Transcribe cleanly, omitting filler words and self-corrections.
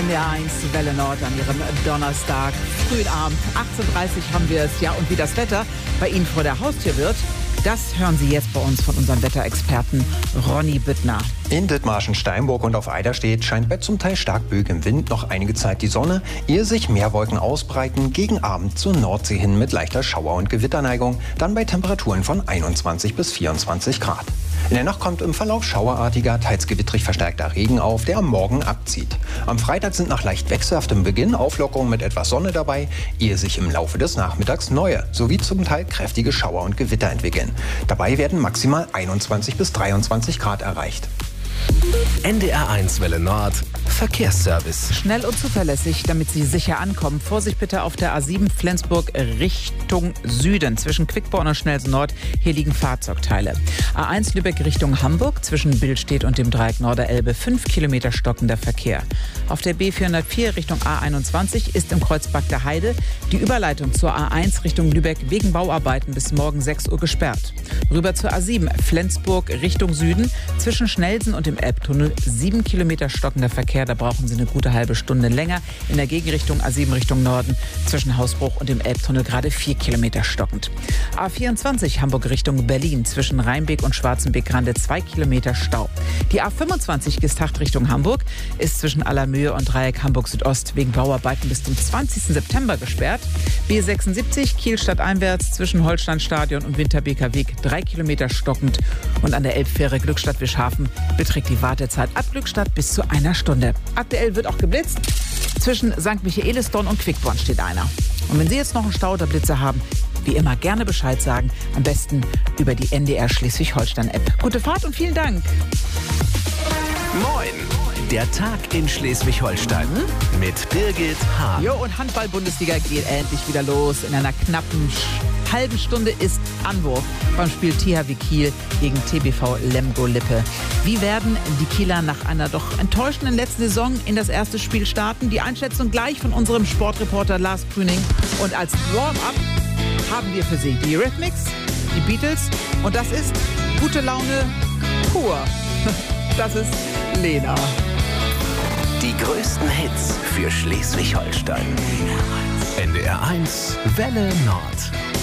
NDR1 Welle Nord an Ihrem Donnerstag, frühen Abend. 18:30 Uhr haben wir es. Ja, und wie das Wetter bei Ihnen vor der Haustür wird, das hören Sie jetzt bei uns von unserem Wetterexperten Ronny Büttner. In Dithmarschen, Steinburg und auf Eiderstedt scheint bei zum Teil stark böigem Wind noch einige Zeit die Sonne, ehe sich mehr Wolken ausbreiten, gegen Abend zur Nordsee hin mit leichter Schauer- und Gewitterneigung, dann bei Temperaturen von 21 bis 24 Grad. In der Nacht kommt im Verlauf schauerartiger, teils gewittrig verstärkter Regen auf, der am Morgen abzieht. Am Freitag sind nach leicht wechselhaftem Beginn Auflockerungen mit etwas Sonne dabei, ehe sich im Laufe des Nachmittags neue, sowie zum Teil kräftige Schauer und Gewitter entwickeln. Dabei werden maximal 21 bis 23 Grad erreicht. NDR1 Welle Nord Verkehrsservice. Schnell und zuverlässig, damit Sie sicher ankommen. Vorsicht bitte auf der A7 Flensburg Richtung Süden. Zwischen Quickborn und Schnelsen Nord. Hier liegen Fahrzeugteile. A1 Lübeck Richtung Hamburg. Zwischen Billstedt und dem Dreieck Norderelbe 5 Kilometer stockender Verkehr. Auf der B404 Richtung A21 ist im Kreuzberg der Heide die Überleitung zur A1 Richtung Lübeck wegen Bauarbeiten bis morgen 6 Uhr gesperrt. Rüber zur A7 Flensburg Richtung Süden. Zwischen Schnelsen und dem Elbtunnel 7 Kilometer stockender Verkehr. Da brauchen Sie eine gute halbe Stunde länger. In der Gegenrichtung A7 Richtung Norden zwischen Hausbruch und dem Elbtunnel gerade 4 Kilometer stockend. A24 Hamburg Richtung Berlin zwischen Rheinbeek und Schwarzenbeek gerade 2 Kilometer Stau. Die A25 Gestacht Richtung Hamburg ist zwischen Allermöhe und Dreieck Hamburg Südost wegen Bauarbeiten bis zum 20. September gesperrt. B76 Kiel stadteinwärts zwischen Holsteinstadion und Winterbeker Weg 3 Kilometer stockend. Und an der Elbfähre Glückstadt-Wischhafen beträgt die Wartezeit ab Glückstadt bis zu einer Stunde. Aktuell wird auch geblitzt. Zwischen St. Michaelisdorn und Quickborn steht einer. Und wenn Sie jetzt noch einen Stau oder Blitze haben, wie immer gerne Bescheid sagen. Am besten über die NDR Schleswig-Holstein-App. Gute Fahrt und vielen Dank. Moin! Der Tag in Schleswig-Holstein mit Birgit Hahn. Jo, und Handball-Bundesliga geht endlich wieder los. In einer knappen halben Stunde ist Anwurf beim Spiel THW Kiel gegen TBV Lemgo-Lippe. Wie werden die Kieler nach einer doch enttäuschenden letzten Saison in das erste Spiel starten? Die Einschätzung gleich von unserem Sportreporter Lars Grüning. Und als Warm-up haben wir für Sie die Eurythmics, die Beatles und das ist gute Laune pur. Das ist Lena. Die größten Hits für Schleswig-Holstein. NDR1 Welle Nord.